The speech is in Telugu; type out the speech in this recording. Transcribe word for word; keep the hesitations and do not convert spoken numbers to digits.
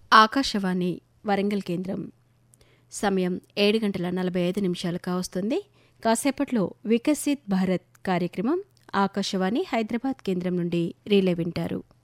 ఆకాశవాణి వరంగల్ కేంద్రం. సమయం ఏడు గంటల నలభై ఐదు నిమిషాలు కావస్తుంది. కాసేపట్లో వికసిత్ భారత్ కార్యక్రమం ఆకాశవాణి హైదరాబాద్ కేంద్రం నుండి రీలే వింటారు.